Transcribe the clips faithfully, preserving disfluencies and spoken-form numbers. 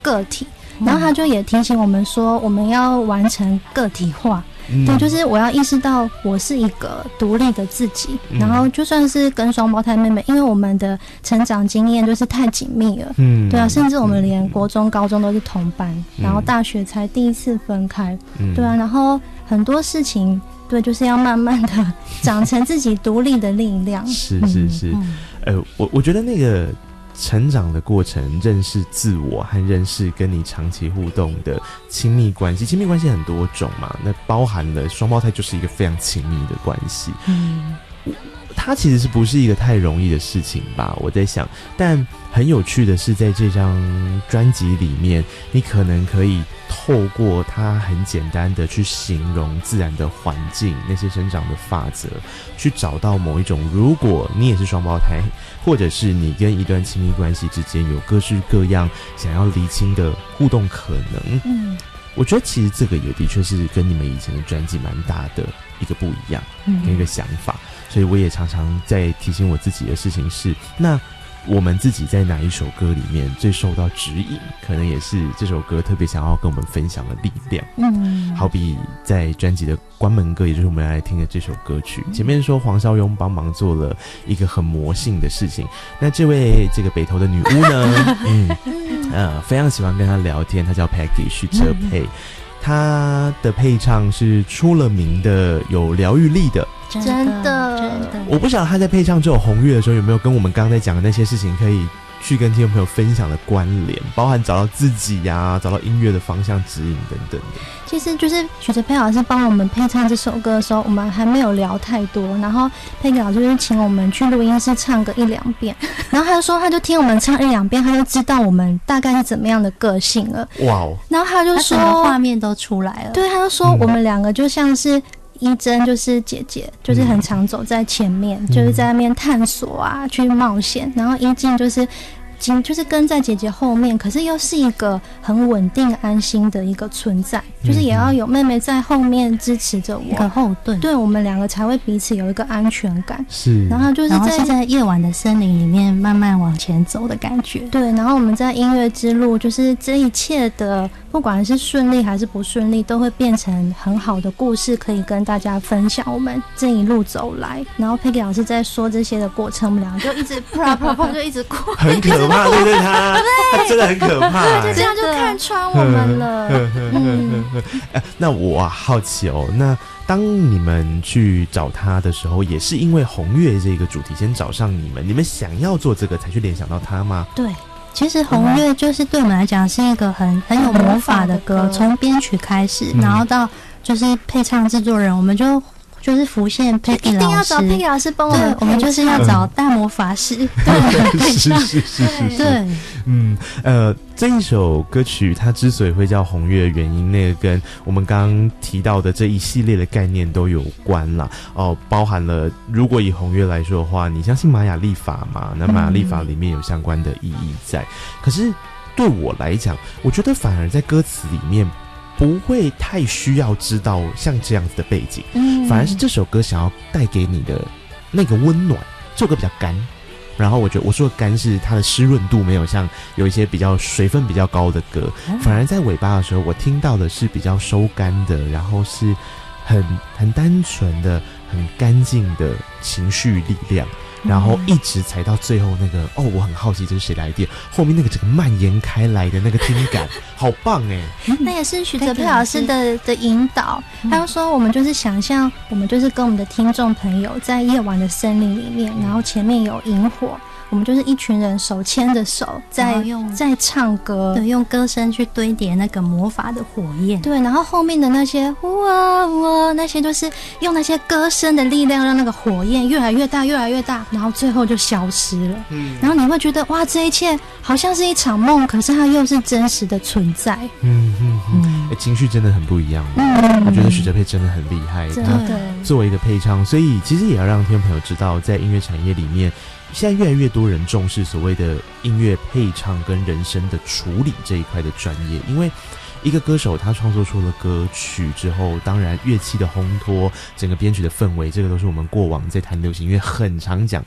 个体，然后他就也提醒我们说，我们要完成个体化。嗯、对，就是我要意识到我是一个独立的自己，嗯、然后就算是跟双胞胎妹妹，因为我们的成长经验就是太紧密了，嗯，对啊，甚至我们连国中、高中都是同班，嗯、然后大学才第一次分开，嗯、对啊，然后很多事情，对，就是要慢慢的长成自己独立的力量。 是是是，嗯、呃，我我觉得那个。成长的过程，认识自我和认识跟你长期互动的亲密关系，亲密关系很多种嘛，那包含了双胞胎就是一个非常亲密的关系。嗯，它其实是不是一个太容易的事情吧？我在想，但很有趣的是，在这张专辑里面，你可能可以透过它很简单的去形容自然的环境，那些生长的法则，去找到某一种，如果你也是双胞胎，或者是你跟一段亲密关系之间有各式各样想要厘清的互动可能，嗯，我觉得其实这个也的确是跟你们以前的专辑蛮大的一个不一样，嗯，跟一个想法，所以我也常常在提醒我自己的事情是，那我们自己在哪一首歌里面最受到指引，可能也是这首歌特别想要跟我们分享的力量。嗯，好比在专辑的关门歌，也就是我们来听的这首歌曲，前面说黄少雍帮忙做了一个很魔性的事情，那这位这个北投的女巫呢，嗯呃，非常喜欢跟她聊天，她叫 Peggy 许哲佩，她的配唱是出了名的有疗愈力的。 真的，真的， 我不晓得他在配唱这首红月的时候有没有跟我们刚才讲的那些事情可以去跟听众朋友分享的关联，包含找到自己呀、啊，找到音乐的方向指引等等的。 其实就是许哲佩老师帮我们配唱这首歌的时候，我们还没有聊太多，然后佩给老师就请我们去录音室唱个一两遍，然后他就说他就听我们唱一两遍，他就知道我们大概是怎么样的个性了。哇哦！然后他就说画面都出来了， 对，他就说我们两个就像是。一真就是姐姐，就是很常走在前面，嗯、就是在那边探索啊，去冒险。然后一静就是就是跟在姐姐后面，可是又是一个很稳定安心的一个存在，就是也要有妹妹在后面支持着我， 一个后盾， 对我们两个才会彼此有一个安全感。 是， 然后就是在然后是在夜晚的森林里面慢慢往前走的感觉。 对，然后我们在音乐之路，就是这一切的，不管是顺利还是不顺利，都会变成很好的故事，可以跟大家分享我们这一路走来。然后佩奇老师在说这些的过程，我们两个就一直啪啪啪就一直哭， 很可怕。对不对？他他真的很可怕， 对，就这样就看穿我们了。 嗯，那我好奇哦，那当你们去找他的时候，也是因为红月这个主题先找上你们，你们想要做这个才去联想到他吗？ 对。其实红月就是对我们来讲是一个很很有魔法的歌，从编曲开始，嗯、然后到就是配唱制作人，我们就就是浮现 Peggy 老师，一定要找 Peggy 老师帮我们， 我们就是要找大魔法师，嗯、 对，是是是是， 对， 嗯，呃，这一首歌曲它之所以会叫红月的原因，那个跟我们刚刚提到的这一系列的概念都有关啦。哦，包含了如果以红月来说的话，你相信玛雅历法吗？那玛雅历法里面有相关的意义在。可是对我来讲，我觉得反而在歌词里面不会太需要知道像这样子的背景，嗯，反而是这首歌想要带给你的那个温暖。这首歌比较干，然后我觉得我说的干是它的湿润度没有像有一些比较水分比较高的歌，反而在尾巴的时候我听到的是比较收干的，然后是很很单纯的很干净的情绪力量，然后一直踩到最后那个哦，我很好奇这是谁来电，后面那个整个蔓延开来的那个听感好棒哎！ 那也是许哲佩老师的的引导，他就说我们就是想象我们就是跟我们的听众朋友在夜晚的森林里面，然后前面有萤火，我们就是一群人手牵着手在在唱歌， 对，用歌声去堆叠那个魔法的火焰， 对，然后后面的那些哇哇那些就是用那些歌声的力量让那个火焰越来越大越来越大，然后最后就消失了，嗯，然后你会觉得哇这一切好像是一场梦，可是它又是真实的存在，嗯嗯嗯，欸、情绪真的很不一样，嗯，我觉得许哲佩真的很厉害， 真的作为一个配唱，所以其实也要让听众朋友知道，在音乐产业里面现在越来越多人重视所谓的音乐配唱跟人声的处理这一块的专业，因为一个歌手他创作出了歌曲之后，当然乐器的烘托，整个编曲的氛围，这个都是我们过往在谈流行音乐很常讲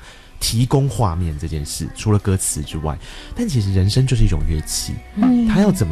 提供画面这件事，除了歌词之外，但其实人生就是一种乐器，嗯，它要怎么